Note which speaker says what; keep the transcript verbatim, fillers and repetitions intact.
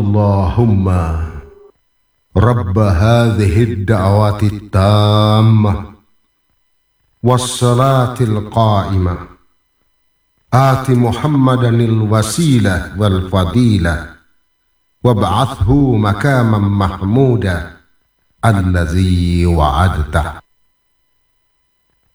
Speaker 1: اللهم رب هذه الدعوات التامة والصلاة القائمة آت محمدا الوسيلة والفضيلة وابعثه مكاما محمودا الذي وعدته.